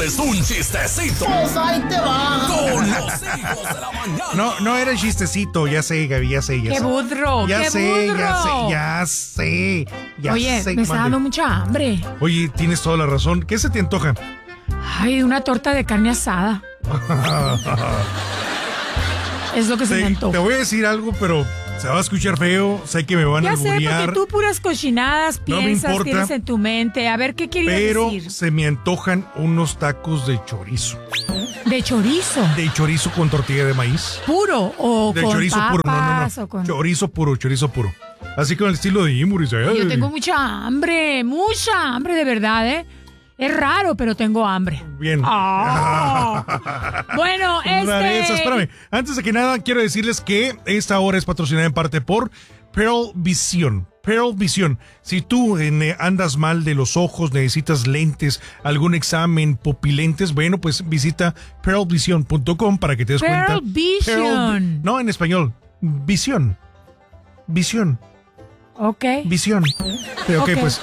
contarles un chistecito. Pues ahí te va. Con los hijos de la mañana. No era el chistecito, ya sé, Gaby, ya sé. ¡Qué budro! Ya ¡Qué sé, budro! ya sé. Oye, me está dando mucha hambre. Oye, tienes toda la razón. ¿Qué se te antoja? Ay, una torta de carne asada. Es lo que se me Te antoja. voy a decir algo, pero se va a escuchar feo. Sé que me van a Ya sé, alburear. porque tú puras cochinadas No me piensas, importa. tienes en tu mente. A ver, ¿qué querías Pero decir? se me antojan unos tacos de chorizo. ¿De chorizo? De chorizo con tortilla de maíz. ¿Puro o De con chorizo puro, papas? no. O con... Chorizo puro. Así con el estilo de Imuris. Yo tengo mucha hambre de verdad, ¿eh? Es raro, pero tengo hambre. Bien. Bueno, Una de esas. Espérame. Antes de que nada, quiero decirles que esta hora es patrocinada en parte por Pearl Vision. Pearl Vision. Si tú andas mal de los ojos, necesitas lentes, algún examen, pupilentes, bueno, pues visita pearlvision.com para que te des cuenta. Pearl Vision. No, en español. Visión. Ok. Visión. Ok, pues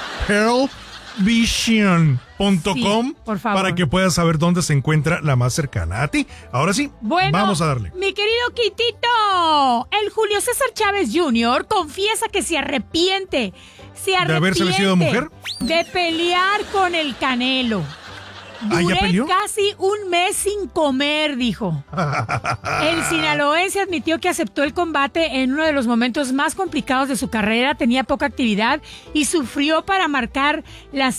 pearlvision.com, Sí, por favor. para que puedas saber dónde se encuentra la más cercana a ti. Ahora sí, Bueno, vamos a darle. Mi querido Quitito, el Julio César Chávez Jr. confiesa que se arrepiente. ¿De haberse vestido de mujer? De pelear con el Canelo. ¿Ya Duré peleó? casi un mes sin comer, dijo. El sinaloense admitió que aceptó el combate en uno de los momentos más complicados de su carrera, tenía poca actividad y sufrió para marcar las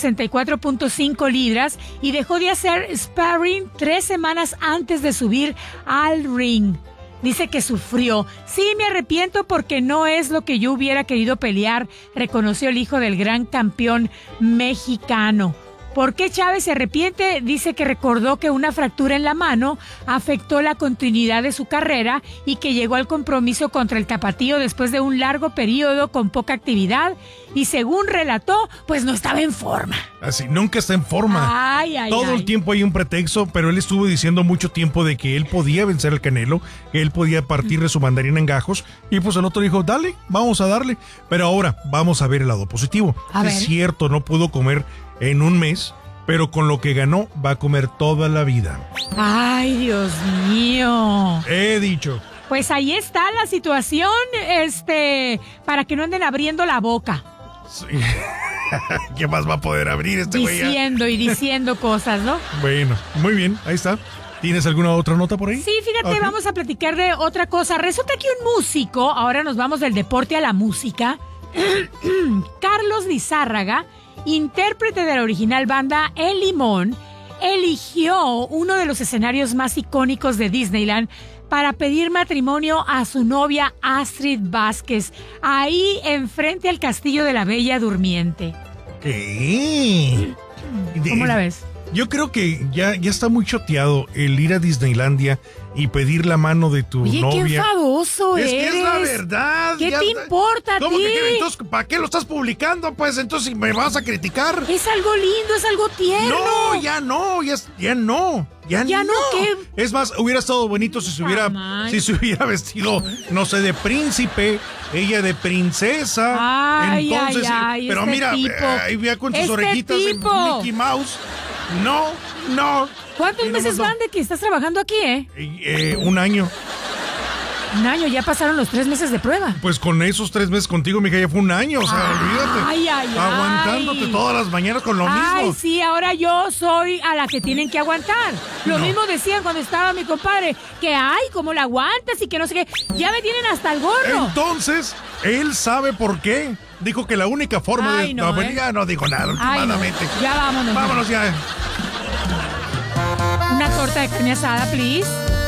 164.5 libras y dejó de hacer sparring 3 semanas antes de subir al ring. Dice que sufrió. Sí, me arrepiento porque no es lo que yo hubiera querido pelear, reconoció el hijo del gran campeón mexicano. ¿Por qué Chávez se arrepiente? Dice que recordó que una fractura en la mano afectó la continuidad de su carrera y que llegó al compromiso contra el tapatío después de un largo periodo con poca actividad y según relató, pues no estaba en forma. Así, nunca está en forma. Ay. Todo el tiempo hay un pretexto, pero él estuvo diciendo mucho tiempo de que él podía vencer al Canelo, que él podía partirle su mandarina en gajos, y pues el otro dijo, dale, vamos a darle. Pero ahora, vamos a ver el lado positivo. A ver. Es cierto, no pudo comer en un mes, pero con lo que ganó va a comer toda la vida. Ay, Dios mío. He dicho. Pues ahí está la situación, para que no anden abriendo la boca. Sí. ¿Qué más va a poder abrir este güey? Diciendo cosas, ¿no? Bueno, muy bien, ahí está. ¿Tienes alguna otra nota por ahí? Sí, fíjate, Ok. vamos a platicar de otra cosa. Resulta que un músico, ahora nos vamos del deporte a la música, Carlos Lizárraga, intérprete de la original banda El Limón, eligió uno de los escenarios más icónicos de Disneyland para pedir matrimonio a su novia Astrid Vázquez, ahí enfrente al Castillo de la Bella Durmiente. ¿Qué? ¿Cómo la ves? Yo creo que ya está muy choteado el ir a Disneylandia y pedir la mano de tu Oye, novia. qué enfadoso Es eres. que es la verdad. ¿Qué ya te está. importa a ¿Cómo ti? que entonces, ¿para qué lo estás publicando? Pues entonces me vas a criticar. Es algo lindo, es algo tierno. No, ya no. ¿Ya no, ¿qué? Es más, hubiera estado bonito si se hubiera vestido, no sé, de príncipe, ella de princesa. Ay, Entonces, ay, pero este mira, tipo. ahí vea con sus Este orejitas tipo. de Mickey Mouse. No. ¿Cuántos Y meses nomás van de que estás trabajando aquí, un año. Un año, ya pasaron los 3 meses de prueba. Pues con esos 3 meses contigo, mija, ya fue un año. O sea, olvídate. Ay. Aguantándote todas las mañanas con lo Ay, mismo. sí, ahora yo soy a la que tienen que aguantar. Lo No. mismo decían cuando estaba mi compadre, que ay, cómo la aguantas y que no sé qué. Ya me tienen hasta el gorro. Entonces, él sabe por qué. Dijo que la única forma Ay, de... no, pues, ya no digo nada, Ay, no. últimamente. Ya vámonos. Vámonos ya. Una torta de carne asada, please.